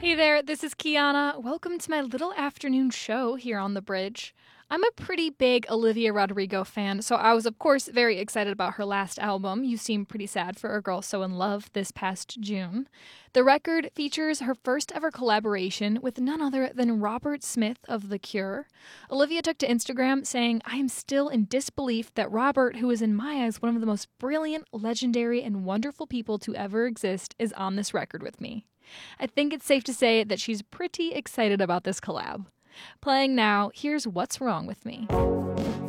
Hey there, this is Kiana. Welcome to my little afternoon show here on the bridge. I'm a pretty big Olivia Rodrigo fan, so I was, of course, very excited about her last album, You Seem Pretty Sad for a Girl So in Love, this past June. The record features her first ever collaboration with none other than Robert Smith of The Cure. Olivia took to Instagram saying, I am still in disbelief that Robert, who is in my eyes one of the most brilliant, legendary, and wonderful people to ever exist, is on this record with me. I think it's safe to say that she's pretty excited about this collab. Playing now, here's What's Wrong with Me.